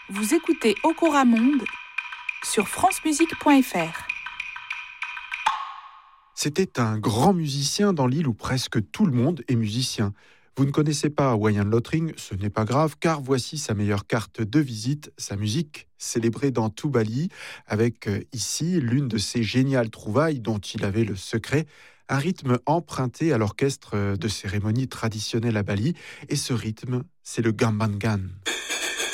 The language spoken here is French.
Vous écoutez Okora Monde sur francemusique.fr. C'était un grand musicien dans l'île où presque tout le monde est musicien. Vous ne connaissez pas Wayan Lotring, ce n'est pas grave, car voici sa meilleure carte de visite, sa musique, célébrée dans tout Bali, avec ici l'une de ses géniales trouvailles dont il avait le secret, un rythme emprunté à l'orchestre de cérémonie traditionnelle à Bali, et ce rythme, c'est le Gambangan.